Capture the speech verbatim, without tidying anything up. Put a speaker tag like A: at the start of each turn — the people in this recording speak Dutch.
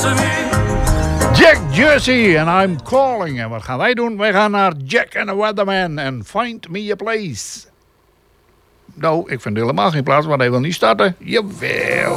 A: Jack Jersey en I'm Calling. En wat gaan wij doen? Wij gaan naar Jack and the Weatherman en Find Me a Place. Nou, ik vind helemaal geen plaats, want hij wil niet starten. Jawel.